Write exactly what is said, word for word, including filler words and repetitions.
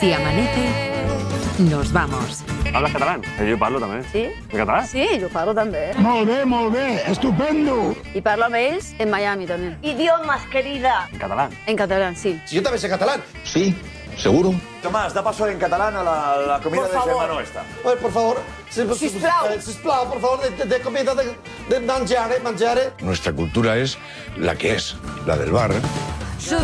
Si amanece, nos vamos. ¿Hablas catalán? Jo parlo també. Sí? En català? Sí, jo parlo també. Molt bé, molt bé, estupendo. I parlo amb ells en Miami també. Idiomas, querida. En català. En català, sí. Si yo también sé catalán. Sí, seguro. Tomás, da paso en catalán a la, la comida Por de favor. hermano esta. A ver, por favor. Si, Sisplau. eh, sisplau, por favor, de, de comida, de, de mangiare, mangiare. Nuestra cultura es la que es, la del bar.